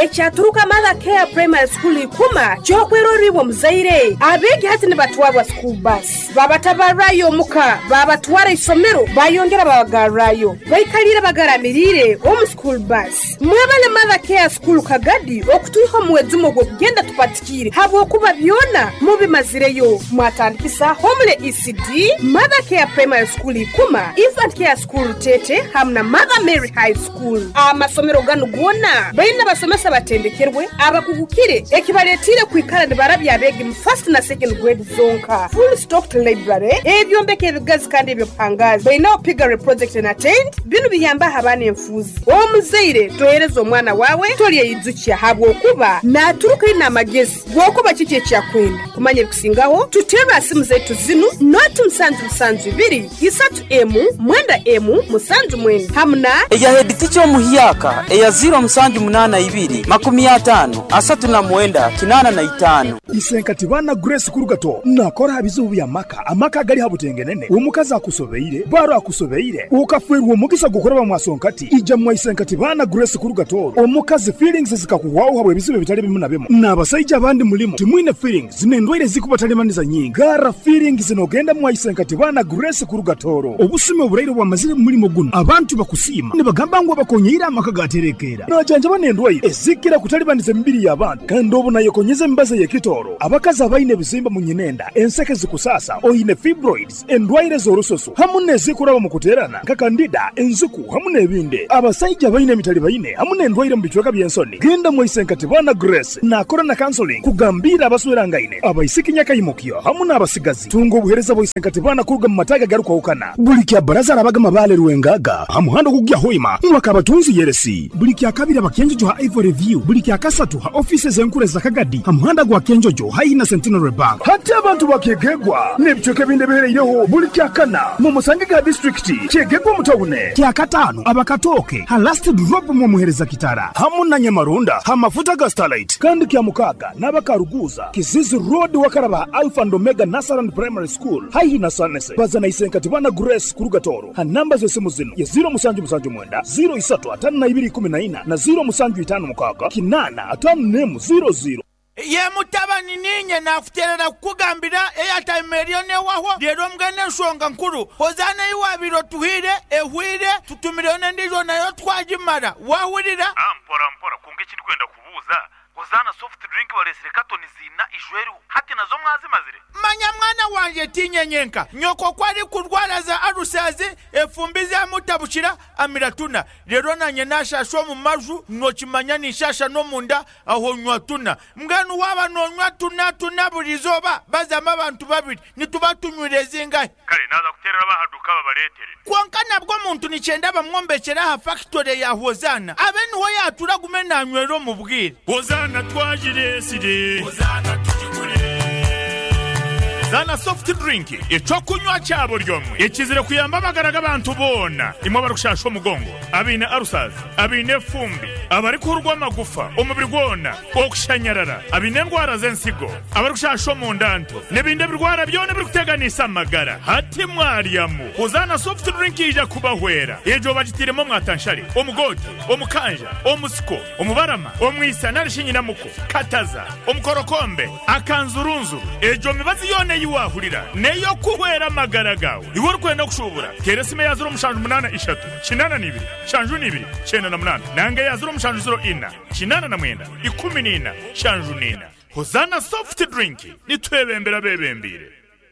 ekyaturuka Mother Care Primary School ikuma kyokweroriibwa muzaire abegi hati ne batwabwa school bus babatabarayo muka babatwara isomero bayongera babagarayo bayikalira bagaramirire omu school bus mwebale Mother Care School kagadi okutuiho mwezi gwo kugenda tupatikire habwokuba byona mubimazireyo mwatandikisa homule ECD Mother Care Primary School ikuma Infant Care School Tete hamna Mother Mary High School amasomero gano gwona bayina basomesa batendekerwe abakugukire ekibaletire kwikala ne barabya abegi mu first na second grade zonka full stocked library ebyombeke ebigazi kandi ebyo kuhangaza bayina opigare project and attend bino biyamba abana enfuzi omuzaire toyereza omwana wawe toliye yidzukya habwokuba naturuka ina magezi gwokuba kiki ekyakwenda kumanya ebikusingaho tutera asimu zetu zinu not musanju biri isatu emu mwenda emu musanju mwenda hamna eya head teacher muhiyaka eya 082 50 asatu na mwenda kinana na itano isenkati bana Grace Kurugato nakora habizubu ya amaka gali habutengenene omukazi akusobeire baro akusobeire ukafwerwa omukisa gukora bamwasonkati ija mu isenkati bana Grace Kurugato omukazi feelings zikakuwaho habwe bizibe bitali bimu na bemu nabasajja abandi mulimo timwine feelings zinendwire zikubatalемaniza nyingi gara feelings zinogenda mu isenkati bana Grace Kurugatoro obusime obureire bwa mazire mulimo guno abantu bakusima ne bagamba ngo bakonyira amaka gaterekera najanja banendwire ezikira kutalibaniza mbiri y'abantu kandi obuna yekonyeze mbaze yekitoro abakazi abaine bizimba mu nyinenda enseke zikusasa oyine fibroids endwaire z'orusoso hamune zikuraba mu kuterana nka kandida enzuku hamune ebinde abasajja baine mitali baine hamune endwaire mu bichweka byensoni genda mu isenkati bana Grace nakora na counseling kugambira abaswera ngaine abaisikinya kayimukyo hamune abasigazi tungo obuhereza bo isenkati bana kuruga mu mataga garuka ukana buli kya baraza abagama bale ruwengaga hamuhando kugya hoima mwaka abatunzi yeresi buli kya kabira bakenjojo ha Ivory View buli kya kasatu ha offices enkure za Kagadi hamuhanda gwa kenjojo haina Centenary Bank hati abantu bakegegwa nebichoke binde bereireho buli kya kana mu Musange ga district kyegegwa mutawune kya katano abakatoke ha last drop mu muhereza kitara hamuna Nyamarunda ha mafuta ga Starlight kandi kya mukaga nabakaruguza Kizizi Road wakaraba Alpha and Omega Nursery Primary School haina Sanese bazana isenkati bana Grace Kurugatoro ha namba zo simu zino ya 0 mwenda 035214 na 0 mukaga kinana atanemu 00 ye mutabani ninye nafuterera kugambira eyataimerione waho lero mgane nsonga nkuru hozana iwabiro tuhire ehwire tutumirone ndizo nayo twajimara wahurira mpora kunge kiri kwenda kubuza hozana soft drink balesire katoni zina ijweru hati nazo mwazimazire manya mwana wanje tinyenyenka nyoko kwari kurwara za arusazi efumbize mutabushira amiratuna lero nanye nashasho mu maju nokimanya nishasha no munda aho nywatuna mganu waba no nywatuna burizoba bazama abantu babiri nitubatunywireze ingahe kale naza kuterera bahaduka babaletere kwankana bwo muntu nicenda bamwombekera ha factory ya hozana abeni ho yatura gumena nywero mu bwire hozana twajiresire hozana tujigure Zana soft drink ichokunywa cyabo ryomwe ikizire kuyamba bagaraga abantu bona imwe barushasho mugongo abine arusazi abine fumbi abari kurwa magufa umubiri gwona okushanyarara abine ndwara zensigo abarushasho mu ndanto nebinde birwara byone biri kuteganisa amagara hati mwariyamu uzana soft drink ija kubahwera ejo bagitiremo mwatanshari omugodi omukanja omusiko omubarama omwisa narishinyina muko kataza omukorokombe akanzurunzu ejo mibazi yone yiwahurira neyo kuhwera magara gawe iwo kwenda kushubura keresime ya 0 kinana nibiri shanju nibiri chena na munana nange ya 0 kinana na mwenda 14 shanju nina hozana soft drink nitwebembera bebembire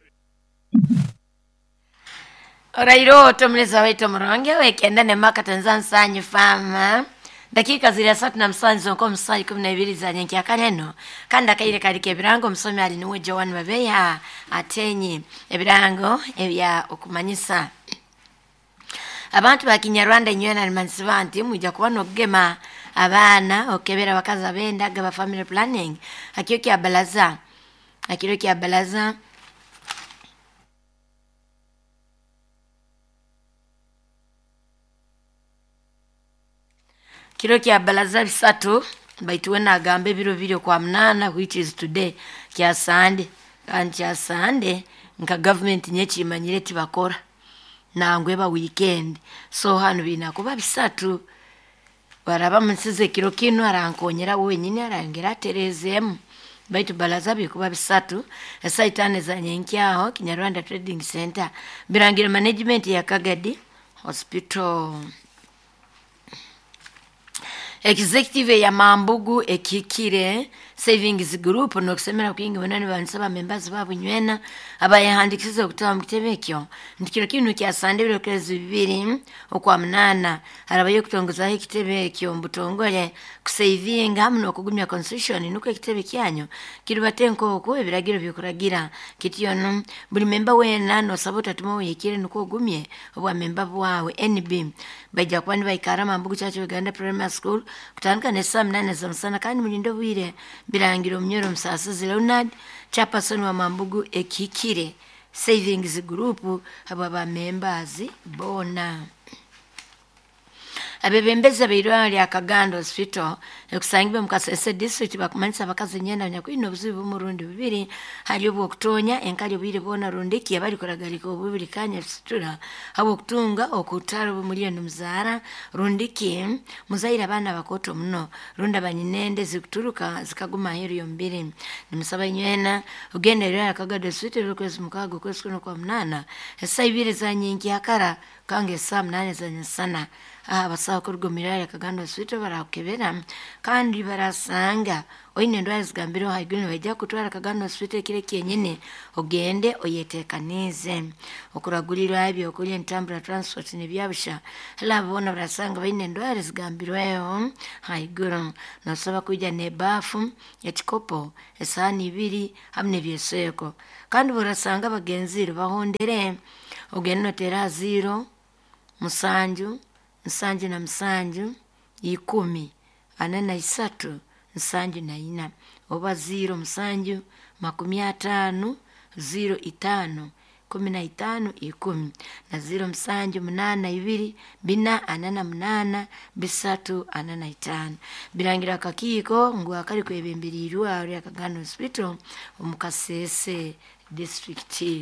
Orairo tomleza wetu mronge wekenda ne maka Tanzania sanyu fama dakika zile 37 nko msali 12 za nyenkia kaneno kanda kaire kalike birango msomi ali niwe Joan Mabeya atenyi ebirango ebya okumanyisa abantu bakinyarwanda nywena alimansivanti muja kubano gema abana okebera bakaza benda gaba family planning akiyoki abalaza kiro kya balaza bisatu baituwe na gambe biro kwa mnana which is today kya Sunday kandi kya Sunday nka government nyechi imanyire tibakora nangwe ba weekend so hano bina kuba bisatu baraba munsize kiro kino arankonyera wenyine arangera terezemu baitu balaza bikuba bisatu esaitane za nyenkyaho Kinyarwanda Trading Center birangira management ya Kagadi Hospital. Executive ya Mambugu Ekikire Savings Group no kusemera kwingi banani bansaba members babo nywena abayahandikiza okutawa mu kitebe kyo ndikiro kinu kya sande birokerezi 2 okwa mnana arabaye kutongoza kitebe kyo mbutongole kusaving hamwe no kugumya constitution nuko kitebe kyanyo kiribatenko okwo ebiragiro byokuragira kitiyono buli member wena no sabota tumo yekire nuko gumye obwa member bwawe NB bajja kwani bayikara Mambugu Church Uganda Primary School kutandika ne saa 8 za msana kandi mulindo bwire birangiro mnyoro Msasizi Leonard chairperson wa Mambugu Ekikire Savings Group aba members bona abebembeza beirwa lya Kaganda Hospital ekusangibe mukasese district bakumanisa bakazi nyenda nyakwino obuzibu murundi bibiri hali obwo kutonya enkali obwire bona rundiki abali koragaliko obubiri kanya situra abo kutunga okutara obumuliyoni muzara rundiki muzaira bana bakoto muno runda banyinende zikuturuka zikaguma hero yombiri nimusaba nywena ugenda lya Kaganda Hospital lokwezi mukago kwesikuno kwa mnana esa ibire za nyingi akara kange saa 8 za nyasana basaho kurugumira ya Kaganda Hospital barakebera kandi barasanga oine ndo azigambiro haiguni bajya kutwara Kaganda Hospital kire kyenyene ogende oyetekanize okuragurira ibyo okuri entambula transport ne byabusha labona barasanga baine ndo azigambiro eyo haiguru nasaba kujya ne bafu etikopo esani 2 hamne byeseko kandi barasanga bagenziro bahondere ogende notera 0 musanju nsanju na msanju 10 anana 3 nsanju na 4 oba 0 msanju 50 0 5 15 10 na 0 msanju 8 2 bina anana 8 bisatu anana 5 birangira kakiko ngu akali kwebembirirwa ya Kaganda Hospital omukasese district.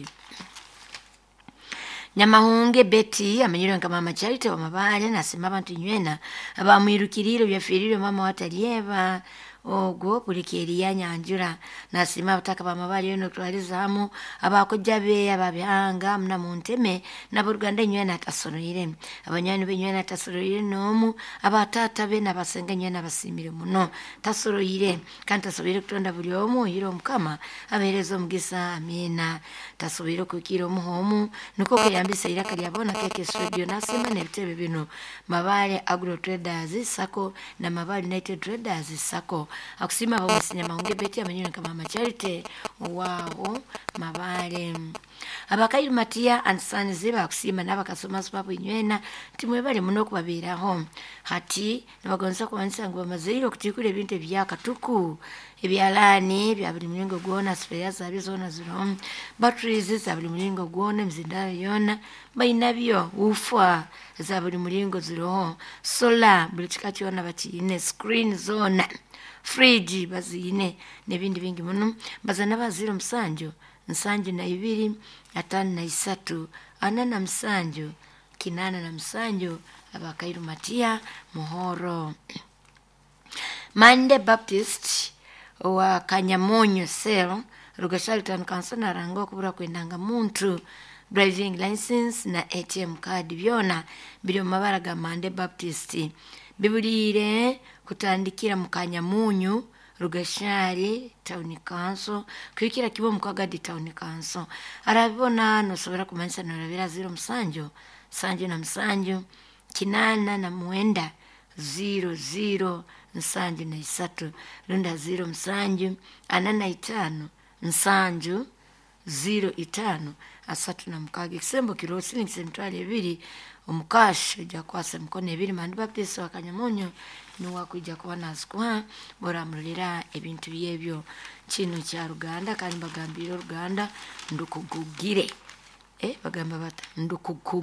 Nyamahunge Betty amenyiro nka mama Charity wa mabale nasema abantu nywena abamwirukiriro byafiriro mama watalieva ogo bulikeri ya Nyanjura nasema bataka bamabale yono twalizamu abakojabe ababyanga mna munteme na Buruganda nywena atasoroire abanyani benywena atasoroire nomu abatata be nabasenga nywena basimire muno tasoroire kanta sobire kutonda buli omu hiro mukama aberezo mugisa amina tasubire kukiro muhomu nuko kuyambisa iraka lyabona keke studio nasema nebitebe bino mabale Agro Traders Sako na mabale United Traders Sako akusima bawasinya mahunge Betty amenyura kama mama Charity wao mabale abakayi Matia ansani ziba akusima nabakasoma sababu inywena timwe bali muno kubabiraho hati nabagonza kubanisa ngo maziro kutikule binte byakatuku ebyalani bya buli mulingo gwona spare zabizona ziro batteries za buli mulingo gwona mzinda yona bayinabyo ufa za buli mulingo ziro solar buli tikati yona batine screen zona fridge bazine nebindi bingi muno bazana baziro msanjo nsanju na 2 5 na 3 anana msanju kinana na msanju abakairu Matia Muhoro. Mande Baptist wa Kanyamonyo Sel Rugashali Tankansana rango kubura kwendanga muntu driving license na ATM card byona biri mabara ga Mande Baptist bibulire kutandikira mu Kanyamunyu Rugashali Town Council kwikira kibo mu Kagadi Town Council arabona no sobera kumanisa no rabira 0 msanjo sanju na msanju kinana na mwenda 00 nsanju na 3 runda 0 msanju anana 5 nsanju 05 asatu na mukage kisembo kilo silingi mtwali 2 omukashe ja kwase mukone 2 Mande Baptist wa Kanyamunyu ni wakuja kwa naskwa bora mrulira ebintu byebyo kino kya Ruganda kandi bagambira Ruganda ndukugugire bagamba bata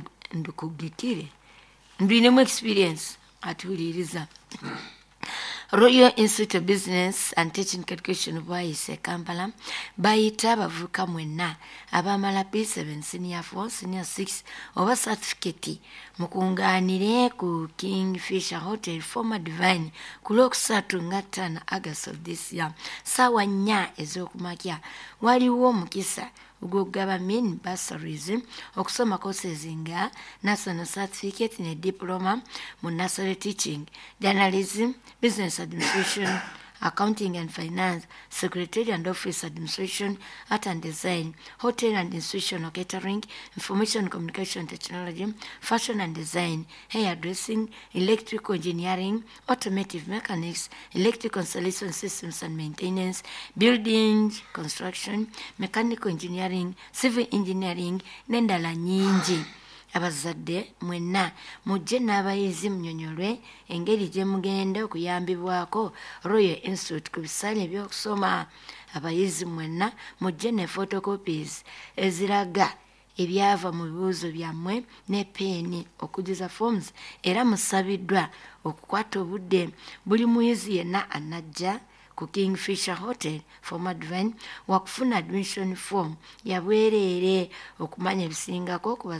ndukugitire ndine mu experience atuliriza Royal Institute of Business and Teaching Education bwayise Kampala bayita abavubuka mwenna abamala P7 senior 4 senior 6 oba certificate mukunganire ku Kingfisher Hotel former Divine ku Lwokusatu nga 5 August of this year sawa 4 ez'okumakya waliwo mukisa ugogaba main bursaries okusoma courses nga national certificate ne diploma mu nursery teaching, journalism, business administration, accounting and finance, secretary and office administration, art and design, hotel and institutional catering, information communication technology, fashion and design, hairdressing, electrical engineering, automotive mechanics, electrical installation systems and maintenance, building construction, mechanical engineering, civil engineering, nendala nyingi. Abazadde mwenna mujje n'abayizi mnyonyolwe engeri gye mugenda okuyambibwako Royal Institute ku bisale ebyokusoma. Abayizi mwenna mujje ne photocopies eziraga ebyava mu bibuuzo byammwe ne peeni okujuza forms era musabiddwa okukwata obudde. Buli muyizi yenna anajja ku Kingfisher Hotel former Divine wakufuna admission form ya bwereere okumanya ebisingako ku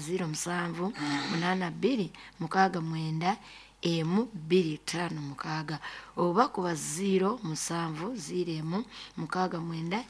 078269 M256 oba ku 0770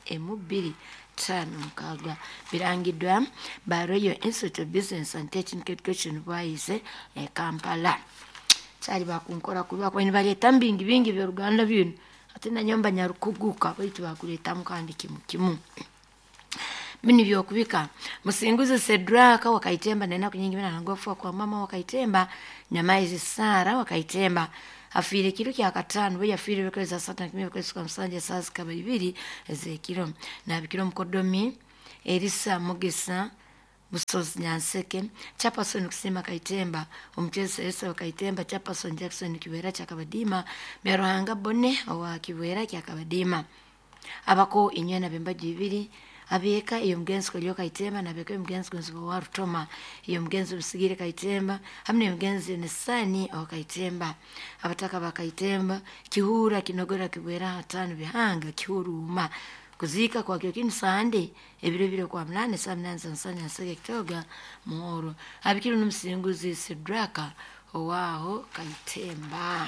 M256 birangiddwa ba Royal Institute of Business and Teaching Education bwayise Kampala. Kyali bakunkola kulwa kwa baleeta mbingi bingi bya Uganda byino ate na nyomba nyarukuguka baitu bakuleta mukandi kimu bini byokubika musinguze Sedraka wakaitemba nena kunyingi bina nangofu kwa mama wakaitemba Nyamaizi Sara wakaitemba afire kilo kya katano bwe yafire bekweza Satan kimwe bekweza kwa msanje sasa kaba 2 ezekiro na bikiro mkodomi Elisa Mugesa Musozi Nyanseke Chapason kusema kaitemba omutese Elisa wakaitemba Chapason Jackson Kiwera Chakabadima Byaruhanga Bone owa Kiwera Chakabadima abako inyena bembaji 2 abeka iyo mgenzi kwa kaitemba na beka mgenzi kwa Warutoma iyo mgenzi usigire kaitemba hamne mgenzi nesani o kaitemba abataka bakaitemba Kihura Kinogora Kiwera 5 bihanga Kihuruma kuzika kwa kyokini sande ebiro kwa mnane samnanza nsanya sekitoga muhoro abikiro numusinguzi Sedraka owaho kaitemba.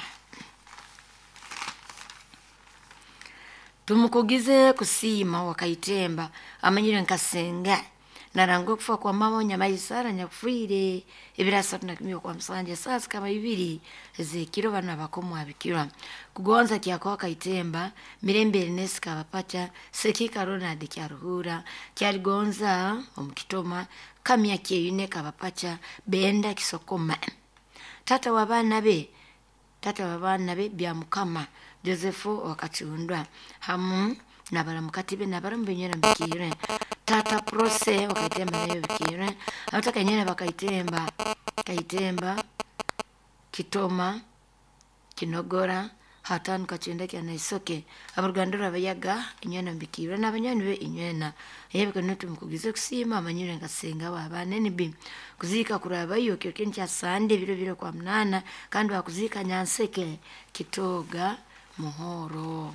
Tumukugize kusima wakaitemba amanyire nkasenga narango kufa kwa mama Nyamaizi Sara nyakufire ebirasa tunakimyo kwa msanje sasa kama 2 ezekiro bana bakomu abikira kugonza kyako kaitemba mirembe Ernest kabapacha Sekika Ronald kyaruhura kyaligonza omukitoma kamya kyeyune kabapacha benda kisokoma tata wabana be bya mukama Josefu wakachundwa hamu nabara mukatibe nabara mbenyera mbikire tata prose wakaitemba nayo bikire abutaka nyene bakaitemba kaitemba kitoma kinogora hatanu kachenda kya naisoke aburugandura bayaga inyena mbikire nabanyani be inyena yebeka notu mukugize kusima amanyire ngasenga wabanene bi kuzika kuraba iyo kyo kya sande biro kwa mnana kandi bakuzika Nyanseke kitoga muhoro.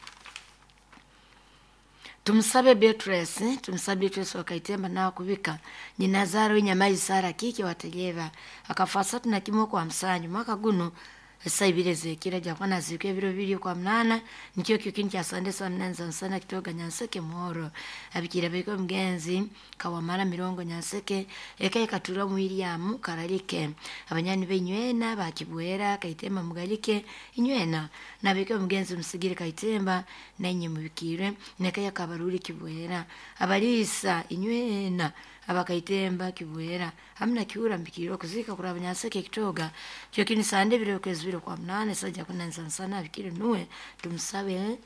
Tumsabe Beatrice wakaitemba na kubika Nyinazaro Nyamaizi Sara kike wategeva akafasa tunakimo kwa msanyu mwaka guno saibireze kira jakwana zikwe biro kwa mnana nikyo kyokini kya sande sananza nsana kitoga Nyanseke muhoro abikira beko mgenzi kawamara mirongo Nyanseke ekaye katura mu William Karalike abanyani benywena bakibwera kaitemba mugalike inywena nabeko mgenzi musigire kaitemba nenye mubikire nekaye kabaruri kibwera abalisa inywena abakaitemba kibwera hamna kiura mbikiro kuzika kuraba Nyanseke kitoga kyokini sande biro kwezbiro kwa mnane sajja kunanza sana bikire nuwe tumsabe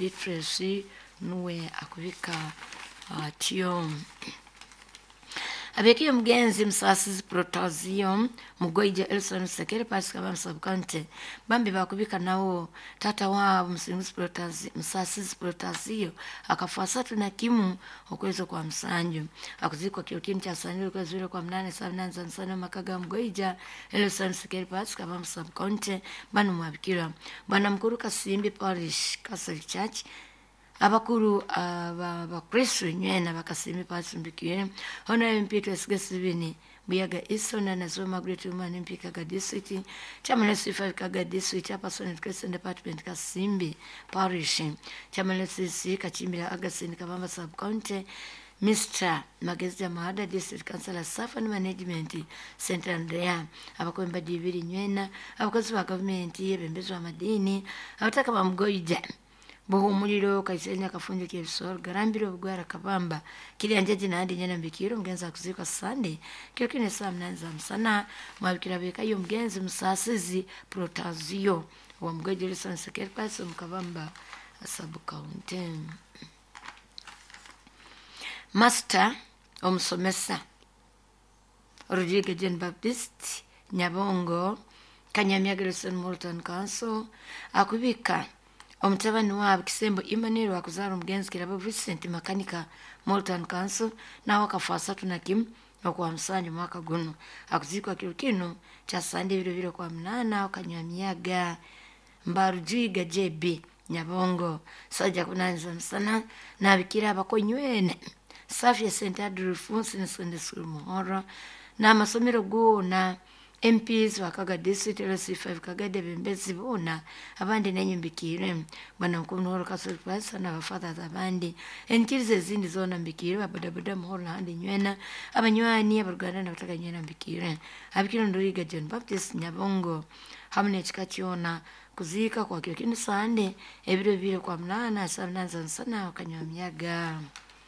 Beatrice nuwe akubika atyo abeki omugenzi Musasizi Protozio Mugoija Elson Sekere pasika bamsabukante bambi bakubika nawo tata wa Musasizi Protozio akafa 3 okwezi kwa msanju akuzikwa kiokini cha saniro kwa zile kwa 8 sana makaga Mugoija Elson Sekere pasika bamsabukante banu mwabikira bwana mkuru Kasimbi Parish Catholic Church abakuru abakristo nywena Bakasimbi Pasumbikire hona mpito esigesibini buyaga isona nazoma great woman mpika ga district chamale sifa kaga district hapa Son Christian Department Kasimbi Parish chamale sisi kachimbira Augustine Kabamba sub county Mr. Magazia Mahada District Councilor Staff and Management Center Andrea abakwemba diviri nywena abakozi ba government yebembezo amadini abataka bamgoija boho muliro kaisenya kafunje kebisoro garambiro bugwara kabamba kili anjeje nandi nyana mbikiro mgenza kuzika Sunday kyo kine saa 9 za msana mwabikira beka yo mgenzi Musasizi Protozio wa Mugoija Elson Sekere paso mkabamba asabu county. Master omusomesa Rodrigue Jean Baptiste Nyabongo Kanyamyaga Elson Morton Council akubika omutabani wa Kisembo Emmanuel wakuzara omugenzi Kirabo Vincent Makanika Morton Council na wakafa 3 okwa msanju mwaka guno akuzikwa kirukino cha Sunday vile kwa 8 Okanyamyaga Mbarujiga JB Nyabongo saja kunanza msana na bikira bakonywene Safia St. Andrew Funsi Sunday School Muhoro na masomero gona MPs wakaga district LC5 kagade bembezi bona abandi nenyumbikire bwana mkuru Muhoro Catholic Pastor na bafata zabandi enkirize zindi zona mbikire babodaboda Muhoro handi nywena abanywani abaruganda na bataka nywena mbikire abikiro Rodrigue John Baptist Nyabongo hamne chikachiona kuzika kwa kiokini Sunday ebiro biro kwa 8 saa 9 sana Okanyamyaga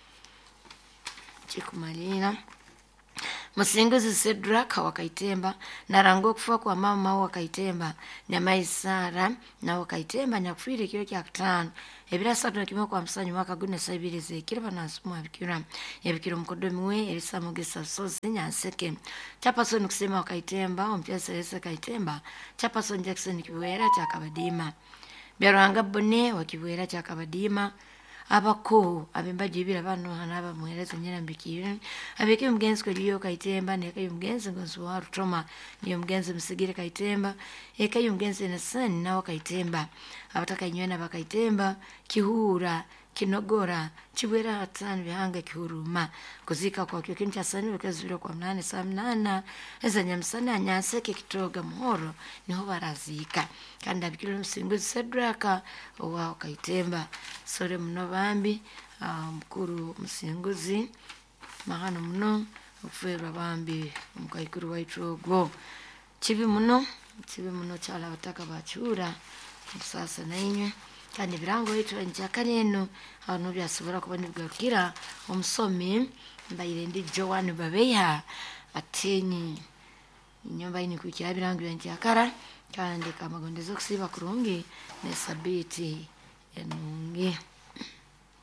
chikumalina Musinguzi Sedraka wakaitemba na rango kufa kwa mama wakaitemba Nyamaisara na wakaitemba nyakufiri kio kya 5 ebira 3 kwa msanyu mwaka gune saibirize kiraba nasumwa abikira yabikira mkodomiwe Elisa Mugesa Sozi Nyanseke Chapason kusema wakaitemba ompyasa Elisa kaitemba Chapason Jackson Kibuera cha Kabadima Byaranga Bone wa Kibuera cha Kabadima abako abembaje ibira bano hanaba muhereza nyina mbikire abeke mgenzi ko liyo kaitemba ne kayo mgenzi ngozo wa Rutoma niyo mgenzi Musigire kaitemba kayo mgenzi na Sani nawo kaitemba abataka nywena bakaitemba Kihura Kinogora Chibwera hatani bihanga Kihuruma kuzika kwa kyo kincha Sani bakazira kwa 8 saa 8 eza nyamsana Nyanseke Kitoga Muhoro niho barazika kandi abikiro Musinguzi Sedraka wa kaitemba sore muno bambi mkuru Musinguzi mahano muno ufera bambi mukayikuru waitogwo chibi muno chala bataka bachura sasa nainywe kandi birango yitu njakaneno abantu byasubira kuba nibwakira omusomi mbayire ndi Joan Babeya ateni inyumba ini kukira birango byanjakara kandi kamagondezo kusiba kurungi ne sabiti enungi